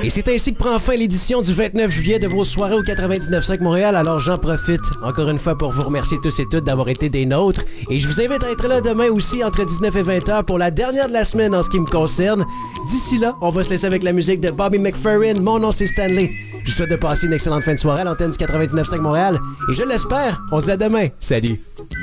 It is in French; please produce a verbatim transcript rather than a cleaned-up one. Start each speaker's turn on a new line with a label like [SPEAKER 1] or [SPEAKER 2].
[SPEAKER 1] Et c'est ainsi que prend fin l'édition du vingt-neuf juillet de vos soirées au quatre-vingt-dix-neuf cinq Montréal. Alors j'en profite encore une fois pour vous remercier tous et toutes d'avoir été des nôtres. Et je vous invite à être là demain aussi entre dix-neuf et vingt heures pour la dernière de la semaine en ce qui me concerne. D'ici là, on va se laisser avec la musique de Bobby McFerrin. Mon nom c'est Stanley. Je vous souhaite de passer une excellente fin de soirée à l'antenne du quatre-vingt-dix-neuf cinq Montréal. Et je l'espère, on se dit à demain. Salut!